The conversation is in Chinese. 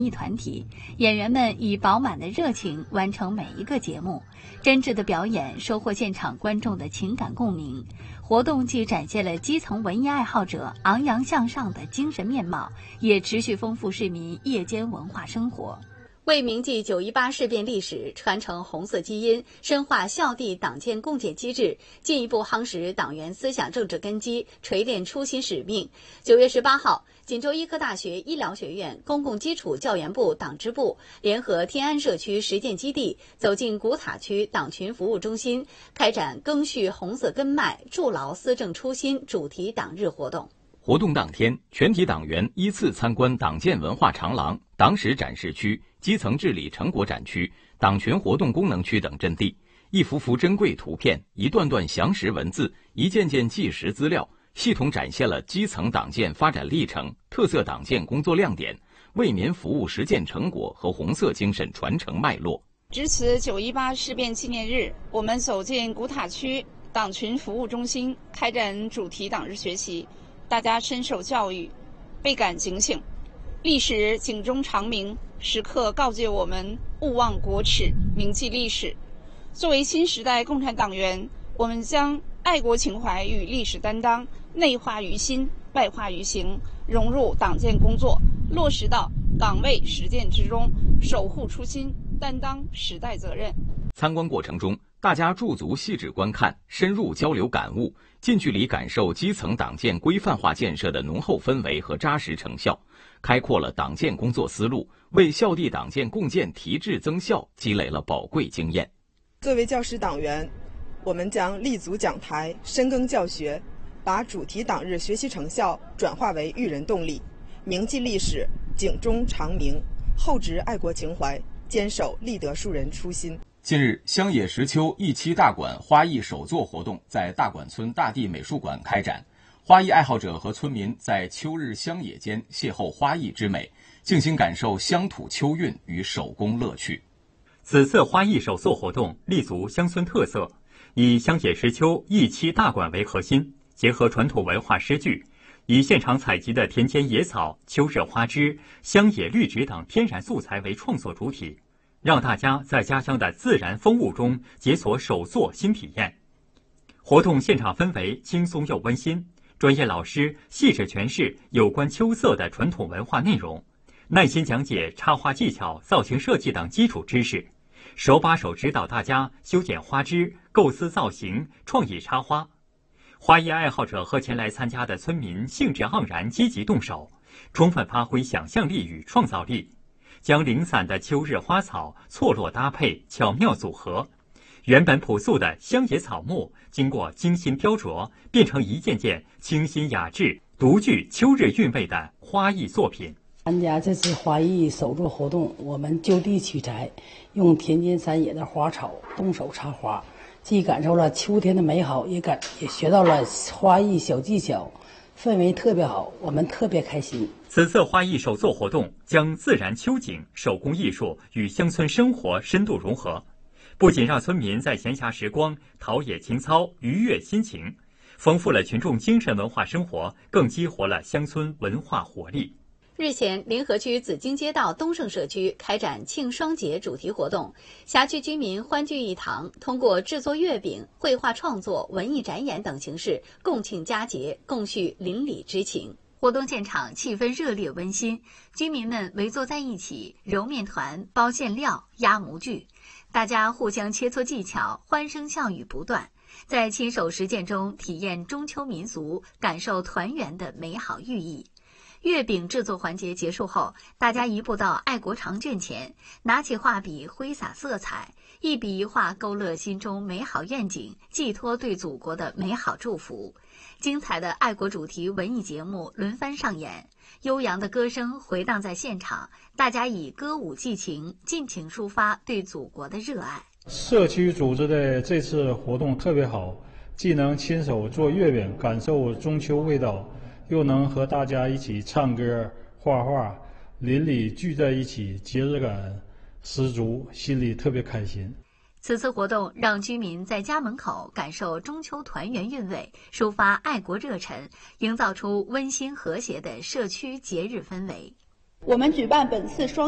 艺团体，演员们以饱满的热情完成每一个节目，真挚的表演收获现场观众的情感共鸣。活动既展现了基层文艺爱好者昂扬向上的精神面貌，也持续丰富市民夜间文化生活。为铭记9·18事变历史，传承红色基因，深化校地党建共建机制，进一步夯实党员思想政治根基，锤炼初心使命。9月18号，锦州医科大学医疗学院公共基础教研部党支部联合天安社区实践基地，走进古塔区党群服务中心，开展赓续红色根脉，筑牢思政初心主题党日活动。 活动当天，全体党员依次参观党建文化长廊、党史展示区、基层治理成果展区、党群活动功能区等阵地，一幅幅珍贵图片、一段段详实文字、一件件纪实资料，系统展现了基层党建发展历程、特色党建工作亮点、为民服务实践成果和红色精神传承脉络。 值此9·18事变纪念日，我们走进古塔区党群服务中心，开展主题党日学习。大家深受教育，倍感警醒。历史警钟长鸣，时刻告诫我们勿忘国耻，铭记历史。作为新时代共产党员，我们将爱国情怀与历史担当内化于心，外化于行，融入党建工作，落实到岗位实践之中，守护初心，担当时代责任。 参观过程中，大家驻足细致观看，深入交流感悟，近距离感受基层党建规范化建设的浓厚氛围和扎实成效，开阔了党建工作思路，为校地党建共建提质增效积累了宝贵经验。 作为教师党员，我们将立足讲台，深耕教学，把主题党日学习成效转化为育人动力，铭记历史，警钟长鸣，厚植爱国情怀，坚守立德树人初心。 近日，乡野石秋艺期大馆花艺手作活动在大馆村大地美术馆开展，花艺爱好者和村民在秋日乡野间邂逅花艺之美，静心感受乡土秋韵与手工乐趣。 此次花艺手作活动立足乡村特色，以乡野石秋艺期大馆为核心，结合传统文化诗句，以现场采集的田间野草、秋日花枝、乡野绿植等天然素材为创作主体，让大家在家乡的自然风物中解锁手作新体验。活动现场氛围轻松又温馨，专业老师细致诠释有关秋色的传统文化内容，耐心讲解插花技巧、造型设计等基础知识，手把手指导大家修剪花枝、构思造型、创意插花。花艺爱好者和前来参加的村民兴致盎然，积极动手，充分发挥想象力与创造力，将零散的秋日花草错落搭配，巧妙组合，原本朴素的乡野草木经过精心雕琢，变成一件件清新雅致、独具秋日韵味的花艺作品。 参加这次花艺手作活动，我们就地取材，用田间山野的花草动手插花，既感受了秋天的美好，也学到了花艺小技巧，氛围特别好，我们特别开心。 此次花艺手作活动将自然秋景、手工艺术与乡村生活深度融合，不仅让村民在闲暇时光陶冶情操、愉悦心情，丰富了群众精神文化生活，更激活了乡村文化活力。 日前，临河区紫荆街道东胜社区开展庆双节主题活动，辖区居民欢聚一堂，通过制作月饼、绘画创作、文艺展演等形式共庆佳节，共叙邻里之情。活动现场气氛热烈温馨，居民们围坐在一起，揉面团、包馅料、压模具，大家互相切磋技巧，欢声笑语不断，在亲手实践中体验中秋民俗，感受团圆的美好寓意。月饼制作环节结束后，大家移步到爱国长卷前，拿起画笔挥洒色彩，一笔一画勾勒心中美好愿景，寄托对祖国的美好祝福。精彩的爱国主题文艺节目轮番上演，悠扬的歌声回荡在现场，大家以歌舞寄情，尽情抒发对祖国的热爱。 社区组织的这次活动特别好，既能亲手做月饼，感受中秋味道，又能和大家一起唱歌、画画，邻里聚在一起，节日感十足，心里特别开心。 此次活动让居民在家门口感受中秋团圆韵味，抒发爱国热忱，营造出温馨和谐的社区节日氛围。 我们举办本次双